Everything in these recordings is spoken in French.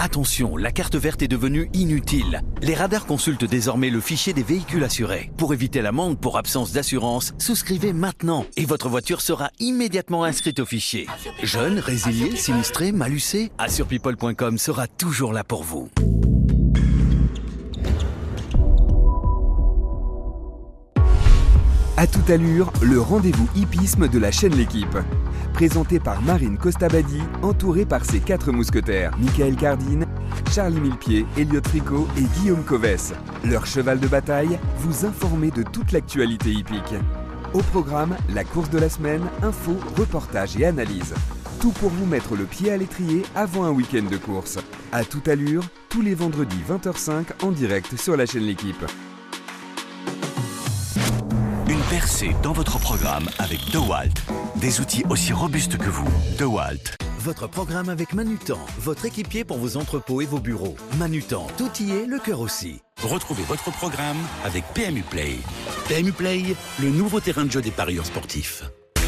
Attention, la carte verte est devenue inutile. Les radars consultent désormais le fichier des véhicules assurés. Pour éviter l'amende pour absence d'assurance, souscrivez maintenant et votre voiture sera immédiatement inscrite au fichier. Jeune, résilié, sinistré, malucé, assurepeople.com sera toujours là pour vous. À toute allure, le rendez-vous hippisme de la chaîne L'Équipe. Présenté par Marine Costabadi, entourée par ses 4 mousquetaires, Michael Cardine, Charlie Millepied, Elliot Tricot et Guillaume Covès. Leur cheval de bataille, vous informer de toute l'actualité hippique. Au programme, la course de la semaine, infos, reportages et analyses. Tout pour vous mettre le pied à l'étrier avant un week-end de course. À toute allure, tous les vendredis 20h05 en direct sur la chaîne L'Équipe. Une percée dans votre programme avec DeWalt. Des outils aussi robustes que vous. DeWalt. Votre programme avec Manutan, votre équipier pour vos entrepôts et vos bureaux. Manutan, tout y est, le cœur aussi. Retrouvez votre programme avec PMU Play. PMU Play, le nouveau terrain de jeu des parieurs sportifs.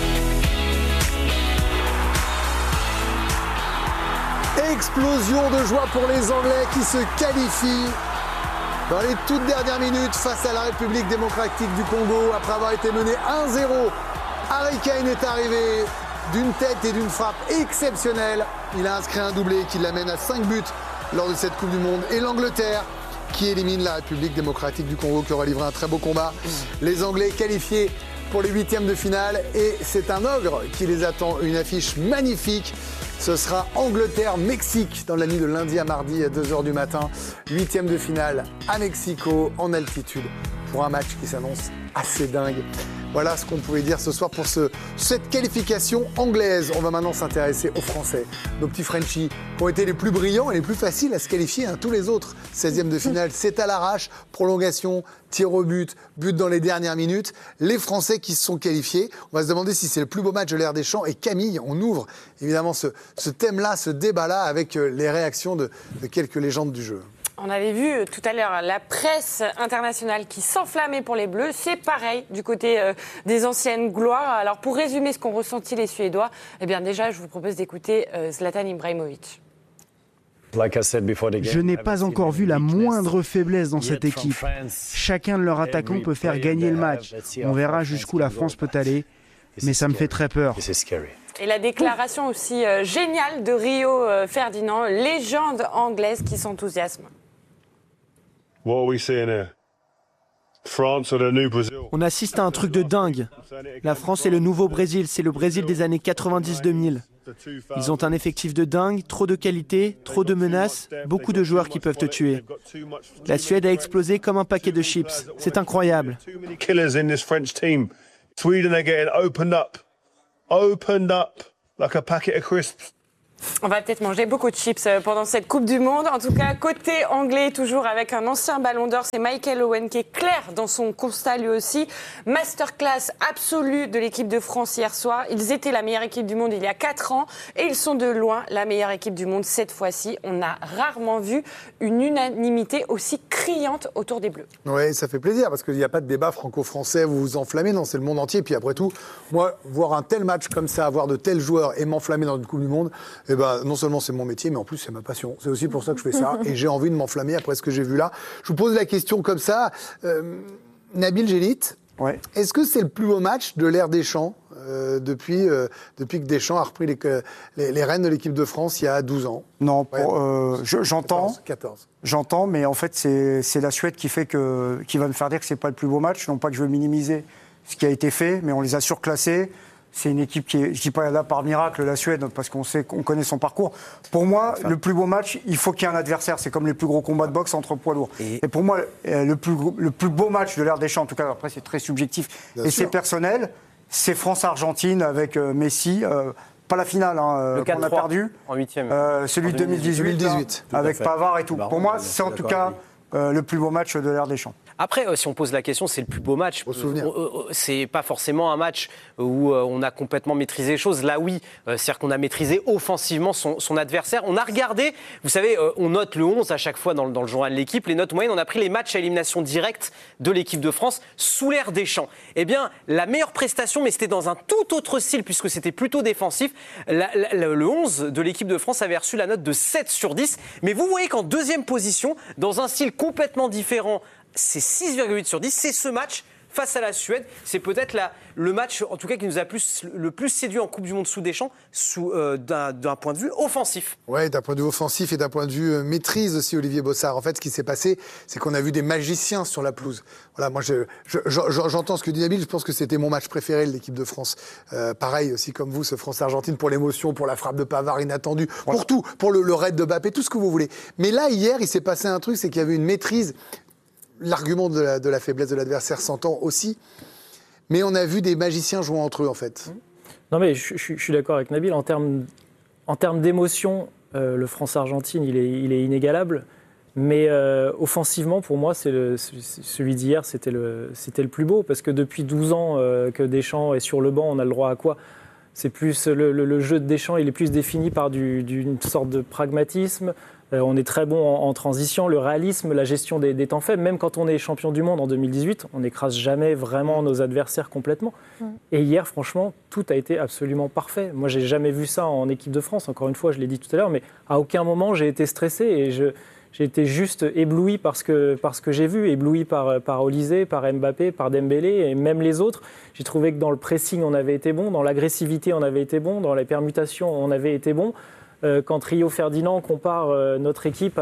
Explosion de joie pour les Anglais qui se qualifient dans les toutes dernières minutes face à la République démocratique du Congo. Après avoir été mené 1-0, Harry Kane est arrivé d'une tête et d'une frappe exceptionnelle. Il a inscrit un doublé qui l'amène à 5 buts lors de cette Coupe du Monde. Et l'Angleterre qui élimine la République démocratique du Congo qui aura livré un très beau combat. Les Anglais qualifiés pour les 8e de finale et c'est un ogre qui les attend. Une affiche magnifique. Ce sera Angleterre-Mexique dans la nuit de lundi à mardi à 2h du matin. 8e de finale à Mexico, en altitude, pour un match qui s'annonce assez dingue. Voilà ce qu'on pouvait dire ce soir pour cette qualification anglaise. On va maintenant s'intéresser aux Français. Nos petits Frenchies qui ont été les plus brillants et les plus faciles à se qualifier. Tous les autres, 16e de finale, c'est à l'arrache. Prolongation, tir au but, but dans les dernières minutes. Les Français qui se sont qualifiés. On va se demander si c'est le plus beau match de l'ère des Champs. Et Camille, on ouvre évidemment ce thème-là, ce débat-là avec les réactions de quelques légendes du jeu. On avait vu tout à l'heure la presse internationale qui s'enflammait pour les Bleus. C'est pareil du côté des anciennes gloires. Alors pour résumer ce qu'ont ressenti les Suédois, eh bien déjà je vous propose d'écouter Zlatan Ibrahimovic. Je n'ai pas encore vu la moindre faiblesse dans cette équipe. Chacun de leurs attaquants peut faire gagner le match. On verra jusqu'où la France peut aller, mais ça me fait très peur. Et la déclaration aussi géniale de Rio Ferdinand, légende anglaise qui s'enthousiasme. On assiste à un truc de dingue. La France est le nouveau Brésil, c'est le Brésil des années 90-2000. Ils ont un effectif de dingue, trop de qualité, trop de menaces, beaucoup de joueurs qui peuvent te tuer. La Suède a explosé comme un paquet de chips. C'est incroyable. Opened up like a packet of crisps. On va peut-être manger beaucoup de chips pendant cette Coupe du Monde. En tout cas, côté anglais, toujours avec un ancien ballon d'or, c'est Michael Owen qui est clair dans son constat lui aussi. Masterclass absolue de l'équipe de France hier soir. Ils étaient la meilleure équipe du monde il y a 4 ans et ils sont de loin la meilleure équipe du monde cette fois-ci. On a rarement vu une unanimité aussi criante autour des Bleus. Oui, ça fait plaisir parce qu'il n'y a pas de débat franco-français, vous vous enflammez, non, c'est le monde entier. Puis après tout, moi, voir un tel match comme ça, avoir de tels joueurs et m'enflammer dans une Coupe du Monde, eh ben, non seulement c'est mon métier, mais en plus c'est ma passion. C'est aussi pour ça que je fais ça et j'ai envie de m'enflammer après ce que j'ai vu là. Je vous pose la question comme ça. Nabil Gélit, ouais. Est-ce que c'est le plus beau match de l'ère Deschamps depuis que Deschamps a repris les rênes de l'équipe de France il y a 12 ans? Non, j'entends. 14. J'entends, mais en fait c'est la Suède qui va me faire dire que c'est pas le plus beau match. Non pas que je veux minimiser ce qui a été fait, mais on les a surclassés. C'est une équipe qui est, je dis pas là par miracle, la Suède, parce qu'on connaît son parcours. Pour moi, le plus beau match, il faut qu'il y ait un adversaire. C'est comme les plus gros combats de boxe entre poids lourds. Et pour moi, le plus beau match de l'ère Deschamps, en tout cas, après c'est très subjectif c'est personnel, c'est France-Argentine avec Messi. Pas la finale, qu'on a perdu. En 8e. Celui de 2018 avec Pavard et tout. Pour moi, c'est en tout cas le plus beau match de l'ère Deschamps. Après, si on pose la question, c'est le plus beau match. C'est pas forcément un match où on a complètement maîtrisé les choses. Là, oui, c'est-à-dire qu'on a maîtrisé offensivement son adversaire. On a regardé, vous savez, on note le 11 à chaque fois dans le journal de l'équipe. Les notes moyennes, on a pris les matchs à élimination directe de l'équipe de France sous l'ère Deschamps. Eh bien, la meilleure prestation, mais c'était dans un tout autre style puisque c'était plutôt défensif. Le 11 de l'équipe de France avait reçu la note de 7 sur 10. Mais vous voyez qu'en deuxième position, dans un style complètement différent, c'est 6,8 sur 10. C'est ce match face à la Suède. C'est peut-être le match, en tout cas, qui nous a le plus séduit en Coupe du Monde sous Deschamps, d'un point de vue offensif. Oui, d'un point de vue offensif et d'un point de vue maîtrise aussi, Olivier Bossard. En fait, ce qui s'est passé, c'est qu'on a vu des magiciens sur la pelouse. Voilà, moi, j'entends ce que dit Nabil. Je pense que c'était mon match préféré de l'équipe de France. Pareil aussi comme vous, ce France-Argentine, pour l'émotion, pour la frappe de Pavard inattendue, pour tout, pour le raid de Mbappé, tout ce que vous voulez. Mais là, hier, il s'est passé un truc, c'est qu'il y avait une maîtrise. L'argument de la faiblesse de l'adversaire s'entend aussi, mais on a vu des magiciens jouer entre eux, en fait. Non, mais je suis d'accord avec Nabil. En termes d'émotion, le France-Argentine, il est inégalable. Mais offensivement, pour moi, celui d'hier, c'était le plus beau. Parce que depuis 12 ans que Deschamps est sur le banc, on a le droit à quoi ? C'est plus le jeu de Deschamps, il est plus défini par d'une sorte de pragmatisme. On est très bon en transition, le réalisme, la gestion des temps faibles. Même quand on est champion du monde en 2018, on n'écrase jamais vraiment nos adversaires complètement. Et hier, franchement, tout a été absolument parfait. Moi, j'ai jamais vu ça en équipe de France. Encore une fois, je l'ai dit tout à l'heure, mais à aucun moment j'ai été stressé et j'ai été juste ébloui par ce que j'ai vu, ébloui par Olysée, par Mbappé, par Dembélé et même les autres. J'ai trouvé que dans le pressing, on avait été bon, dans l'agressivité, on avait été bon, dans les permutations, on avait été bon. Quand Rio Ferdinand compare notre équipe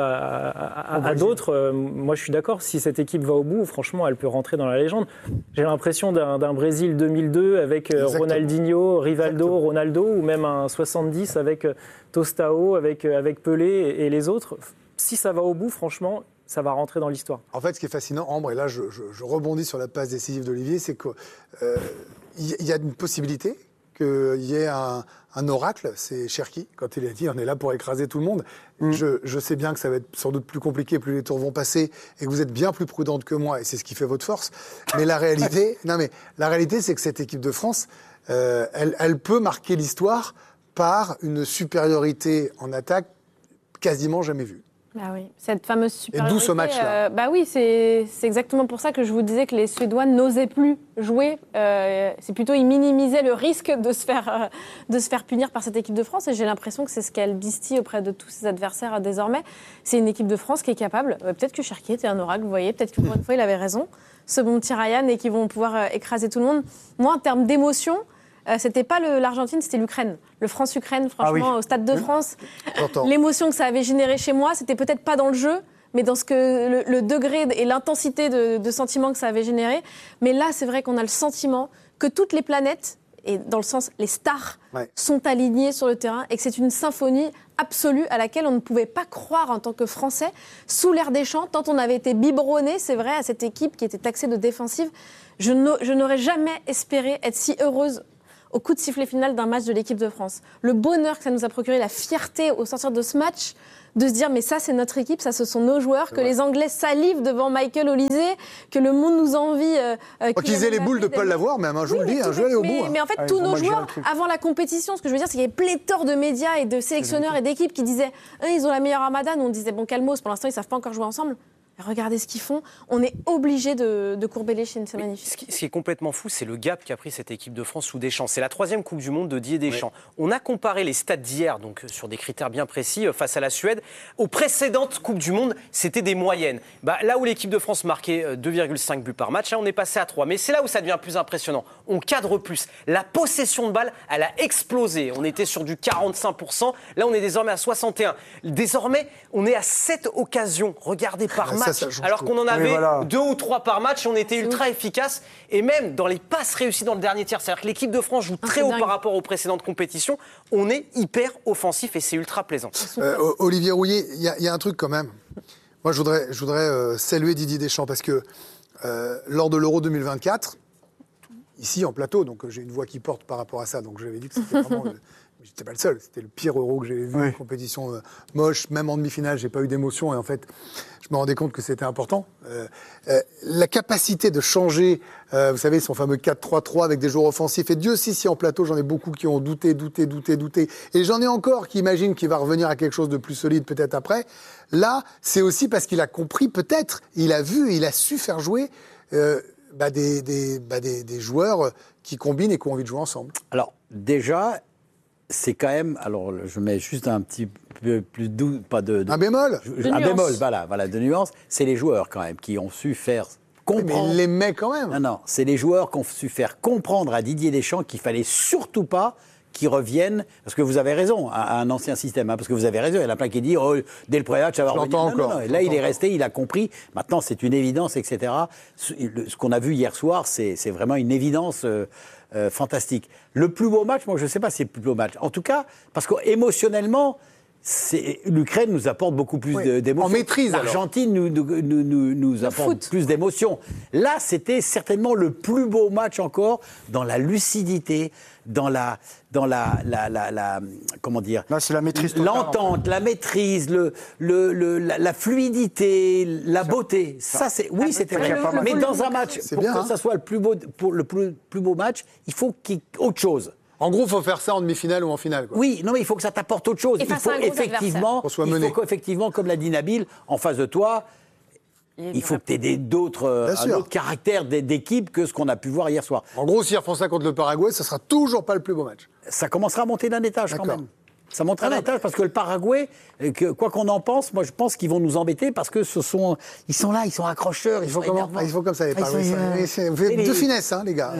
à d'autres, moi je suis d'accord, si cette équipe va au bout, franchement, elle peut rentrer dans la légende. J'ai l'impression d'un Brésil 2002 avec Ronaldinho, Rivaldo, Ronaldo, ou même un 70 avec Tostao, avec Pelé et les autres. Si ça va au bout, franchement, ça va rentrer dans l'histoire. En fait, ce qui est fascinant, Ambre, et là je rebondis sur la passe décisive d'Olivier, c'est qu'il y a une possibilité qu'il y ait un oracle, c'est Cherki, quand il a dit « on est là pour écraser tout le monde ». Je sais bien que ça va être sans doute plus compliqué, plus les tours vont passer, et que vous êtes bien plus prudente que moi, et c'est ce qui fait votre force. Mais la réalité, c'est que cette équipe de France, elle peut marquer l'histoire par une supériorité en attaque quasiment jamais vue. Ah oui, cette fameuse supériorité. Et d'où ce match-là. Oui, c'est exactement pour ça que je vous disais que les Suédois n'osaient plus jouer. C'est plutôt ils minimisaient le risque de se faire punir par cette équipe de France. Et j'ai l'impression que c'est ce qu'elle distille auprès de tous ses adversaires désormais. C'est une équipe de France qui est capable. Peut-être que Cherki était un oracle, vous voyez. Peut-être qu'une fois il avait raison. Ce bon petit Ryan et qu'ils vont pouvoir écraser tout le monde. Moi, en termes d'émotion. C'était pas l'Argentine, c'était l'Ukraine. Le France-Ukraine, franchement, au Stade de France. L'émotion que ça avait généré chez moi, c'était peut-être pas dans le jeu, mais dans le degré et l'intensité de sentiment que ça avait généré. Mais là, c'est vrai qu'on a le sentiment que toutes les planètes, et dans le sens les stars, sont alignées sur le terrain et que c'est une symphonie absolue à laquelle on ne pouvait pas croire en tant que Français, sous l'ère Deschamps, tant on avait été biberonné, c'est vrai, à cette équipe qui était taxée de défensive. Je n'aurais jamais espéré être si heureuse au coup de sifflet final d'un match de l'équipe de France. Le bonheur que ça nous a procuré, la fierté au sortir de ce match, de se dire mais ça c'est notre équipe, ça ce sont nos joueurs, que les Anglais salivent devant Michael Olysée, que le monde nous envie. Qu'ils aient les boules de Paul Lavoir, même, je vous le dis, je vais aller au bout. Mais en fait, tous nos joueurs, avant la compétition, ce que je veux dire, c'est qu'il y avait pléthore de médias et de sélectionneurs et d'équipes qui disaient ils ont la meilleure armada, nous on disait bon calmos, pour l'instant ils ne savent pas encore jouer ensemble. Regardez ce qu'ils font. On est obligé de courber les chines, c'est magnifique. Ce qui est complètement fou, c'est le gap qu'a pris cette équipe de France sous Deschamps. C'est la 3e Coupe du Monde de Didier Deschamps. On a comparé les stats d'hier, donc sur des critères bien précis, face à la Suède. Aux précédentes Coupes du Monde, c'était des moyennes. Là où l'équipe de France marquait 2,5 buts par match, on est passé à 3. Mais c'est là où ça devient plus impressionnant. On cadre plus. La possession de balle, elle a explosé. On était sur du 45%. Là, on est désormais à 61%. Désormais, on est à 7 occasions regardées par match. Alors qu'on en avait 2 ou 3 par match, on était ultra efficace. Et même dans les passes réussies dans le dernier tiers, c'est-à-dire que l'équipe de France joue très haut par rapport aux précédentes compétitions, on est hyper offensif et c'est ultra plaisant. Olivier Rouillet, il y a un truc quand même. Moi, je voudrais saluer Didier Deschamps parce que lors de l'Euro 2024, ici en plateau, donc j'ai une voix qui porte par rapport à ça. Donc j'avais dit que c'était vraiment... J'étais pas le seul, c'était le pire Euro que j'avais vu, une compétition moche, même en demi-finale, j'ai pas eu d'émotion et en fait, je me rendais compte que c'était important. La capacité de changer, vous savez, son fameux 4-3-3 avec des joueurs offensifs, et Dieu sait si en plateau, j'en ai beaucoup qui ont douté, et j'en ai encore qui imaginent qu'il va revenir à quelque chose de plus solide peut-être après. Là, c'est aussi parce qu'il a compris, peut-être, il a vu, il a su faire jouer des joueurs qui combinent et qui ont envie de jouer ensemble. Alors, déjà... C'est quand même, alors je mets juste un petit peu plus doux, pas de un bémol, un bémol, voilà, de nuance. C'est les joueurs quand même qui ont su faire comprendre. Mais il les met quand même. Non, c'est les joueurs qui ont su faire comprendre à Didier Deschamps qu'il fallait surtout pas qu'ils reviennent, parce que vous avez raison, à un ancien système, parce que vous avez raison, il y en a plein qui disent dès le premier match, ça va revenir. Non. Là, il est resté, il a compris. Maintenant, c'est une évidence, etc. Ce qu'on a vu hier soir, c'est vraiment une évidence. Fantastique. Le plus beau match, moi je ne sais pas si c'est le plus beau match. En tout cas, parce qu'émotionnellement, l'Ukraine nous apporte beaucoup plus d'émotions. En maîtrise. L'Argentine nous apporte plus d'émotions. Là, c'était certainement le plus beau match encore dans la lucidité, dans la comment dire. Là, c'est la maîtrise totale, l'entente, la maîtrise, la fluidité, la beauté. Ça, c'était vrai. Mais dans un match, pour que ça soit le plus beau match, il faut qu'il y ait autre chose. En gros, il faut faire ça en demi-finale ou en finale. Quoi. Oui, non, mais il faut que ça t'apporte autre chose. Il faut qu'effectivement, comme l'a dit Nabil, en face de toi, il faut que tu aies un autre caractère d'équipe que ce qu'on a pu voir hier soir. En gros, si ils refont ça contre le Paraguay, ça sera toujours pas le plus beau match. Ça commencera à monter d'un étage quand même. Ça montera d'un étage parce que le Paraguay, quoi qu'on en pense, moi je pense qu'ils vont nous embêter parce que ils sont là, ils sont accrocheurs, ils sont énervants. Ils font comme ça les Paraguayens. Vous avez de finesse, hein, les gars.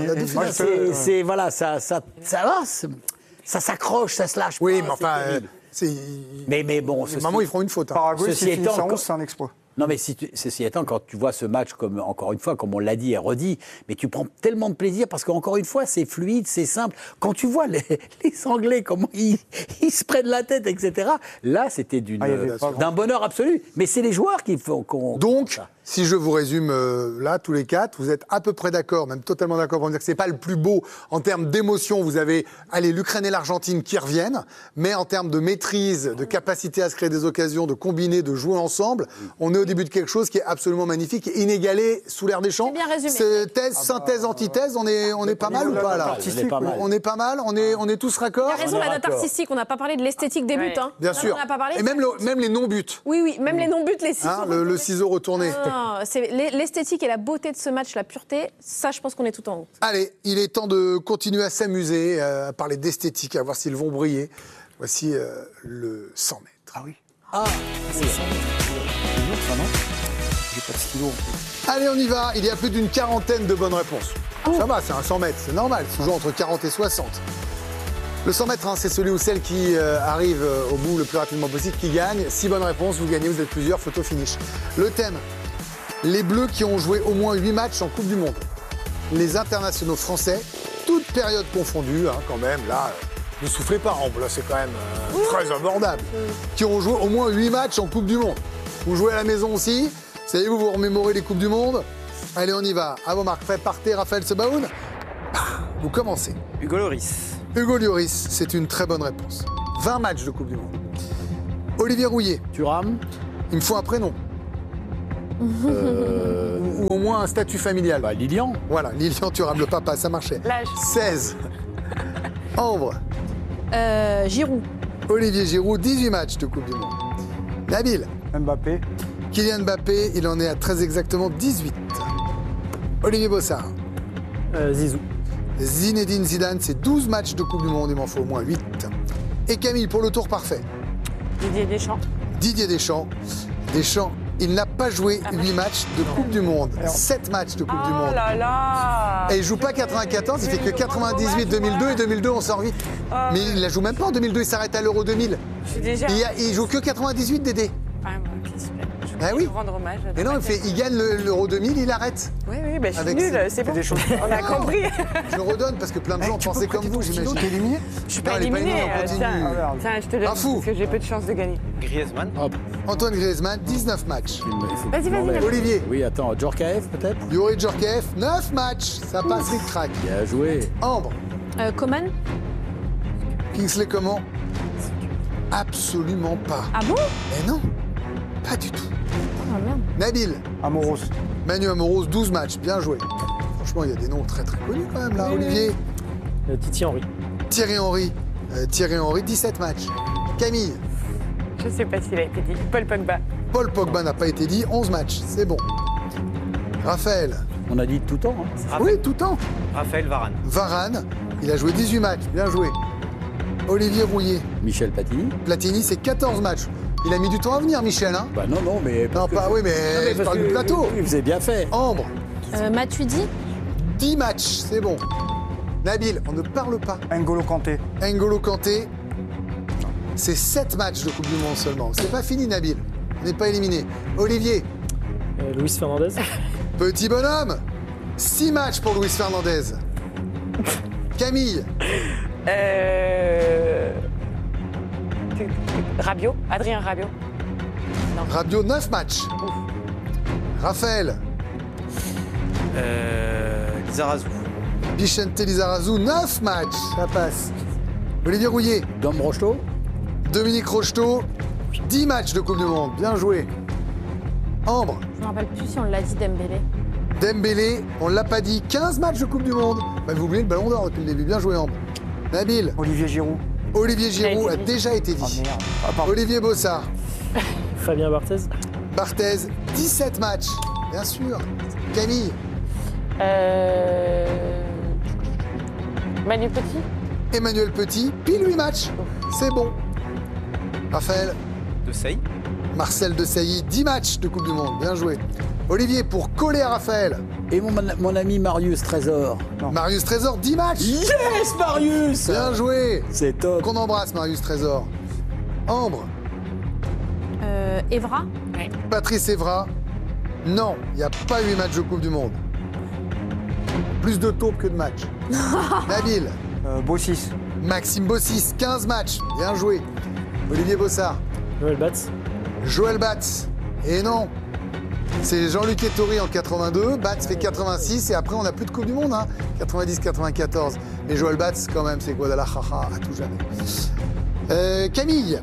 Ça s'accroche, ça se lâche. Oui, mais enfin. Mais bon, maman, ils feront une faute. Paraguay, s'ils finissent en 11, c'est un exploit. Non, mais ceci étant, quand tu vois ce match, encore une fois, comme on l'a dit et redit, mais tu prends tellement de plaisir parce qu'encore une fois, c'est fluide, c'est simple. Quand tu vois les Anglais, comment ils se prennent la tête, etc., là, c'était d'un bonheur absolu. Mais c'est les joueurs qui font Donc, si je vous résume là, tous les quatre, vous êtes à peu près d'accord, même totalement d'accord pour dire que c'est pas le plus beau en termes d'émotion. Vous avez, l'Ukraine et l'Argentine qui reviennent, mais en termes de maîtrise, de capacité à se créer des occasions, de combiner, de jouer ensemble, on est au début de quelque chose qui est absolument magnifique, inégalé sous l'ère Deschamps. C'est bien résumé. Synthèse, antithèse, on est pas mal ou pas là ? On est pas mal, on est tous raccords. Il y a raison, la note artistique, on n'a pas parlé de l'esthétique des buts. Hein. Bien sûr. Et même les non-buts. Oui, même les non-buts, les ciseaux. Le ciseau retourné. C'est l'esthétique et la beauté de ce match, la pureté, ça je pense qu'on est tout en haut. Allez, il est temps de continuer à s'amuser, à parler d'esthétique, à voir s'ils vont briller. Voici le 100 mètres. Ah oui. C'est 100 mètres. J'ai pas de stylo. Allez, on y va. Il y a plus d'une quarantaine de bonnes réponses. Ça va, c'est un 100 mètres, c'est normal. C'est toujours entre 40 et 60. Le 100 mètres, c'est celui ou celle qui arrive au bout le plus rapidement possible, qui gagne. 6 bonnes réponses, vous gagnez, vous êtes plusieurs, photo finish. Le thème, les Bleus qui ont joué au moins 8 matchs en Coupe du Monde. Les internationaux français, toutes périodes confondues, quand même, là, ne soufflez pas, là c'est quand même très abordable. Qui ont joué au moins 8 matchs en Coupe du Monde. Vous jouez à la maison aussi, savez-vous, vous remémorez les Coupes du Monde. Allez, on y va. À vos marques, partez, Raphaël Sebaoun. Vous commencez. Hugo Lloris. Hugo Lloris, c'est une très bonne réponse. 20 matchs de Coupe du Monde. Olivier Rouillet. Thuram. Il me faut un prénom. Ou au moins un statut familial. Lilian. Voilà, Lilian Thuram, le papa, ça marchait. L'âge. 16. Ambre. Giroud. Olivier Giroud, 18 matchs de Coupe du Monde. Nabil. Mbappé. Kylian Mbappé, il en est à très exactement 18. Olivier Bossard. Zizou. Zinedine Zidane, c'est 12 matchs de Coupe du Monde, il m'en faut au moins 8. Et Camille, pour le tour parfait. Didier Deschamps. Didier Deschamps. Deschamps, il n'a pas joué 8 matchs de Coupe du Monde. 7 matchs de Coupe du Monde. Oh là là. Et il joue pas 94, il fait que 98, 2002 et 2002, on sort vite. Mais il la joue même pas en 2002, il s'arrête à l'Euro 2000. Il joue que 98, Dédé. Ah, moi, Ah oui. Rendre hommage. Mais non, il gagne l'Euro 2000, il arrête. Oui, Oui, je suis Avec nulle, ses- c'est bon. des choses. On a compris. Je redonne parce que plein de gens pensaient comme vous, j'imagine. T'es éliminé Je suis pas Non, elle est pas éliminée. éliminée, on continue. Tiens, je te donne Un fou. parce que j'ai peu de chances de gagner. Griezmann. Antoine Griezmann, 19 matchs. Vas-y. Olivier, Oui, attends, Djorkaeff peut-être. Yuri Djorkaeff, 9 matchs. Ça passe ric-crac. Bien joué. Ambre, Coman. Kingsley Coman, absolument pas. Ah bon? Mais non, pas du tout. Ah merde. Nabil, Amoros. Manu Amoros, 12 matchs. Bien joué. Franchement, il y a des noms très très connus quand même là. Olivier, Titi Henry. Thierry Henry. Thierry Henry, 17 matchs. Camille, Je sais pas s'il a été dit. Paul Pogba. Paul Pogba n'a pas été dit, 11 matchs. C'est bon. Raphaël, On a dit tout le temps. Hein. oui, tout le temps. Raphaël Varane. Varane, il a joué 18 matchs. Bien joué. Olivier Rouillet, Michel Platini. Platini, c'est 14 matchs. Il a mis du temps à venir, Michel. Hein Bah non, mais. non, pas, oui, mais je parce parle que- du plateau. Oui, vous avez bien fait. Ambre, Matuidi. 10 matchs, c'est bon. Nabil, on ne parle pas. N'Golo Kanté. N'Golo Kanté, c'est 7 matchs de Coupe du Monde seulement. C'est pas fini, Nabil. On n'est pas éliminé. Olivier, Luis Fernandez. petit bonhomme, 6 matchs pour Luis Fernandez. Camille, Rabiot. Adrien Rabiot. Rabiot, 9 matchs. Raphaël, Lizarazu. Vicente Lizarazu, 9 matchs. Ça passe. Olivier Rouillet, Dom Rocheteau. Dominique Rocheteau, 10 matchs de Coupe du Monde. Bien joué. Ambre, Je me rappelle plus si on l'a dit Dembélé. Dembélé, on l'a pas dit, 15 matchs de Coupe du Monde. Bah, vous oubliez le Ballon d'Or depuis le début. Bien joué, Ambre. Nabil, Olivier Giroud. Olivier Giroud a a été dit. déjà été Ah dit. merde. Ah, pardon. Olivier Bossard, Fabien Barthez. Barthez, 17 matchs. Bien sûr. Camille, Manu Petit. Emmanuel Petit, pile 8 matchs. C'est bon. Raphaël, De Sey. Marcel Desailly, 10 matchs de Coupe du Monde. Bien joué. Olivier, pour coller à Raphaël, Et mon ami Marius Trésor. Marius Trésor, 10 matchs. Yes, Marius. Bien joué. C'est top. Qu'on embrasse, Marius Trésor. Ambre, Evra. Patrice Evra. Non, il n'y a pas 8 matchs de Coupe du Monde. Plus de taupes que de matchs. Nabil, Bossis. Maxime Bossis, 15 matchs. Bien joué. Olivier Bossard, Noël Batz. Joël Batz. Et non, c'est Jean-Luc Ettori en 82. Batz fait 86 et après on n'a plus de Coupe du Monde. Hein. 90-94. Mais Joël Batz, quand même, c'est Guadalajara à tout jamais. Camille,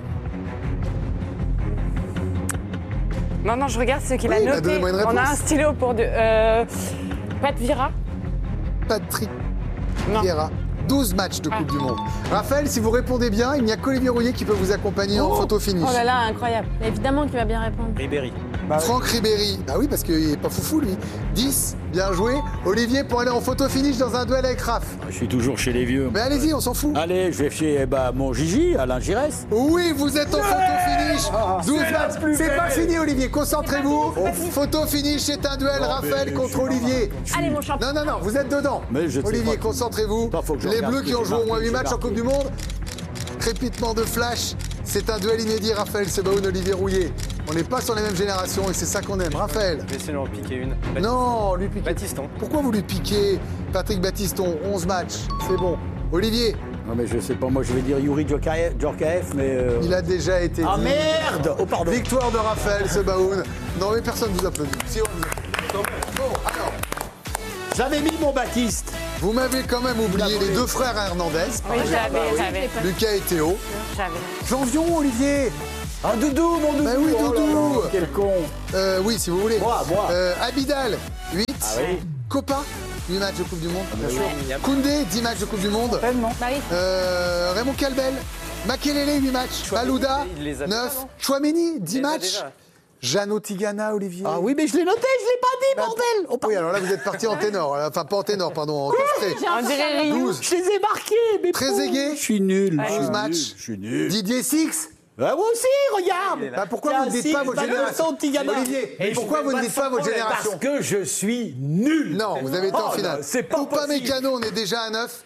Non, je regarde ce qu'il Oui, a bah, noté. donnez-moi une On a réponse. un stylo pour deux. Pat Vira. Patrick Non. Vieira. 12 matchs de Coupe du Monde. Raphaël, si vous répondez bien, il n'y a qu'Olivier Rouillet qui peut vous accompagner en photo finish. Oh là là, incroyable. Évidemment qu'il va bien répondre. Ribéry. Franck Ribéry, bah oui, parce qu'il n'est pas foufou lui. 10, bien joué. Olivier pour aller en photo finish dans un duel avec Raph. Je suis toujours chez les vieux. Mais allez-y, on s'en fout. Allez, je vais chez mon Gigi, Alain Giresse. Oui, vous êtes en photo finish. 12 matchs. C'est pas fini, Olivier. Concentrez-vous. Photo finish, c'est un duel. Raphaël contre Olivier. Allez, mon champion. Non, vous êtes dedans. Mais je sais Olivier, pas. concentrez-vous. Attends, faut que je Les regarde Bleus ce qui que ont j'ai joué au moins marqué, 8 matchs en j'ai Coupe du Monde. Crépitement de flash. C'est un duel inédit, Raphaël Sebaoun, Olivier Rouillet. On n'est pas sur les mêmes générations et c'est ça qu'on aime. Raphaël. Je vais essayer d'en piquer une. Non, lui piquez. Batiston. Pourquoi vous lui piquez Patrick Batiston, 11 matchs, c'est bon. Olivier, Non, mais je sais pas, moi je vais dire Yuri Djorkaeff, mais. il a déjà été Ah dit. merde. Oh, pardon. Victoire de Raphaël Sebaoun. Non, mais personne ne vous applaudit. Si, on vous applaudit. Bon, alors, J'avais mis mon Baptiste. vous m'avez quand même oublié les deux frères Hernandez, Oui, j'avais. Lucas et Théo. J'avais. Janvion, Olivier. Ah, Doudou, mon Doudou. Bah oui, Oh là Doudou. là, quel con. Oui, si vous voulez. Moi. Abidal, 8. Ah oui. Copa, 8 matchs de Coupe du Monde. bien sûr. Koundé, 10 matchs de Coupe du Monde. Non. Bah oui. Raymond Calbel, Makelele, 8 matchs. Balouda, il les a 9. déjà, Chouameni, 10 les a matchs. déjà. Jeannot Tigana, Olivier. Ah oui, mais je l'ai noté, je l'ai pas dit, bordel. Oh, Oui, alors là, vous êtes parti en ténor. Enfin, pas en ténor, pardon, en castré. On dirait Ryu. 12. Je les ai marqués, mais. Trezeguet, Je suis nul. 12 matchs. Je suis nul. Didier Six. Ah, moi aussi, regarde. Bah, pourquoi vous ne dites pas votre génération Olivier, mais pourquoi vous ne dites pas votre génération Parce que je suis nul. Non, vous avez été en Oh, finale. non, c'est pas Coupa possible. Mécano, on est déjà à 9.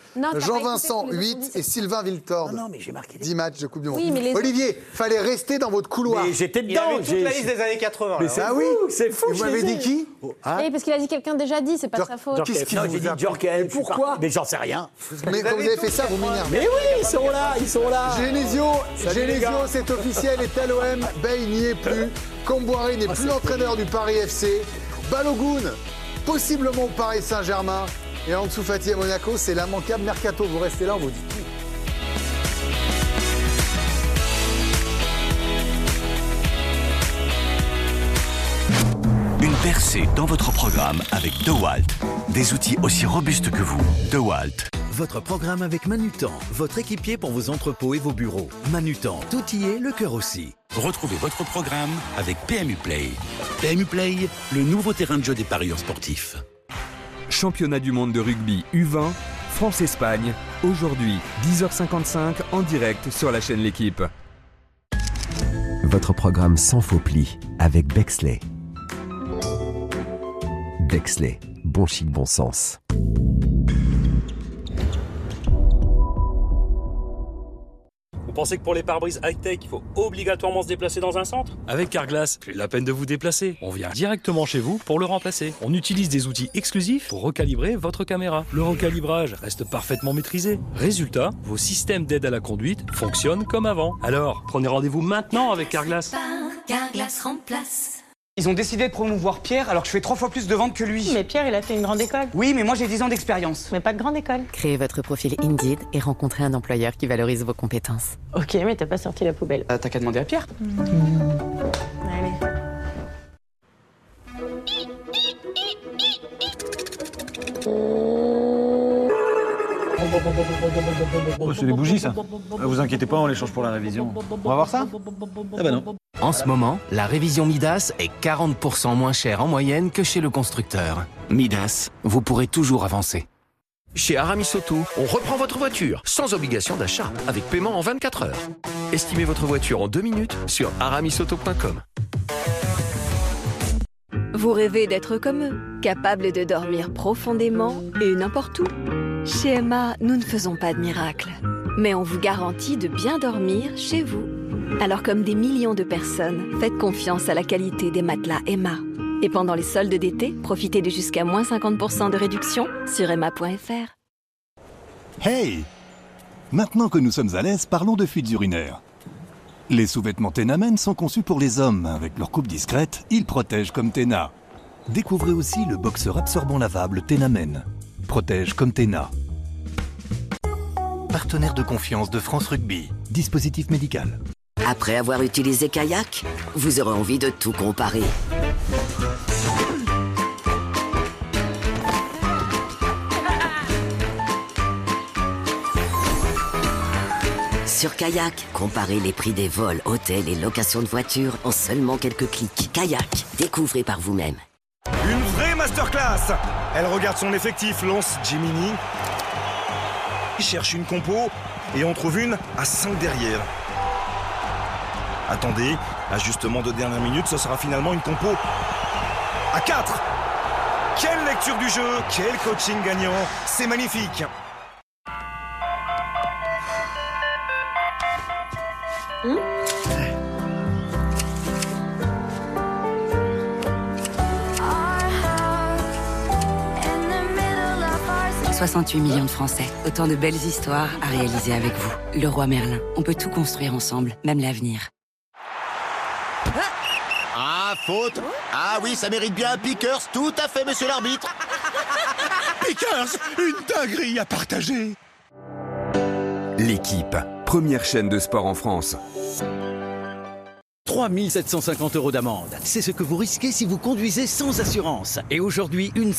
Non, t'as pas Jean-Vincent, écouté ce que les 8 autres et Sylvain Viltord. Non, mais j'ai marqué 10 matchs de Coupe du Monde. Oui, mais les Olivier, fallait rester dans votre couloir. Mais j'étais Il dedans. avait toute la liste des années 80. Mais là. c'est Ah fou, oui, c'est fou. Et vous m'avez dit qui Oui, parce qu'il a dit quelqu'un déjà dit, c'est pas de sa faute. Qu'est-ce qu'il Non, vous j'ai dit a- Djorkaeff. Pourquoi Mais j'en sais rien. Mais quand vous avez fait ça, vous m'énervez. Mais oui, ils sont là, ils sont là. Genesio, les gars. c'est officiel, est à l'OM. Bey n'y est plus. Comboiré n'est plus l'entraîneur du Paris FC. Balogun, possiblement au Paris Saint-Germain. Et Ansu Fati à Monaco, c'est l'immanquable mercato. Vous restez là, on vous dit tout. Une percée dans votre programme avec DeWalt. Des outils aussi robustes que vous. DeWalt. Votre programme avec Manutan, votre équipier pour vos entrepôts et vos bureaux. Manutan, tout y est, le cœur aussi. Retrouvez votre programme avec PMU Play. PMU Play, le nouveau terrain de jeu des parieurs sportifs. Championnat du monde de rugby U20, France-Espagne, aujourd'hui 10h55 en direct sur la chaîne L'Équipe. Votre programme sans faux plis avec Bexley. Bexley, bon chic, bon sens. Vous pensez que pour les pare-brises high-tech, il faut obligatoirement se déplacer dans un centre? Avec Carglass, plus la peine de vous déplacer. On vient directement chez vous pour le remplacer. On utilise des outils exclusifs pour recalibrer votre caméra. Le recalibrage reste parfaitement maîtrisé. Résultat, vos systèmes d'aide à la conduite fonctionnent comme avant. Alors, prenez rendez-vous maintenant avec Carglass. Carglass remplace. Ils ont décidé de promouvoir Pierre alors que je fais 3 fois plus de ventes que lui. Mais Pierre, il a fait une grande école. Oui, mais moi j'ai 10 ans d'expérience. Mais pas de grande école. Créez votre profil Indeed et rencontrez un employeur qui valorise vos compétences. Ok, mais t'as pas sorti la poubelle. T'as qu'à demander à Pierre. Allez. Oh, c'est des bougies, ça. Vous inquiétez pas, on les change pour la révision. On va voir ça? Ah bah non. En ce moment, la révision Midas est 40% moins chère en moyenne que chez le constructeur. Midas, vous pourrez toujours avancer. Chez Aramis Auto, on reprend votre voiture sans obligation d'achat, avec paiement en 24 heures. Estimez votre voiture en 2 minutes sur aramisauto.com. Vous rêvez d'être comme eux, capables de dormir profondément et n'importe où. Chez Emma, nous ne faisons pas de miracles, mais on vous garantit de bien dormir chez vous. Alors comme des millions de personnes, faites confiance à la qualité des matelas Emma. Et pendant les soldes d'été, profitez de jusqu'à moins 50% de réduction sur emma.fr. Hey! Maintenant que nous sommes à l'aise, parlons de fuites urinaires. Les sous-vêtements Tena Men sont conçus pour les hommes. Avec leur coupe discrète, ils protègent comme Tena. Découvrez aussi le boxeur absorbant lavable Tena Men. Protège comme Tena. Partenaire de confiance de France Rugby. Dispositif médical. Après avoir utilisé Kayak, vous aurez envie de tout comparer. Sur Kayak, comparez les prix des vols, hôtels et locations de voitures en seulement quelques clics. Kayak, découvrez par vous-même. Une vraie masterclass. Elle regarde son effectif, lance Jiminy, cherche une compo et on trouve une à 5 derrière. Attendez, ajustement de dernière minute, ce sera finalement une compo à 4. Quelle lecture du jeu, quel coaching gagnant, c'est magnifique. Mmh. 68 millions de Français. Autant de belles histoires à réaliser avec vous. Leroy Merlin. On peut tout construire ensemble, même l'avenir. Ah, faute. Ah oui, ça mérite bien un Pickers. Tout à fait, monsieur l'arbitre. Pickers, une dinguerie à partager. L'Équipe, première chaîne de sport en France. 3 750 € d'amende. C'est ce que vous risquez si vous conduisez sans assurance. Et aujourd'hui, une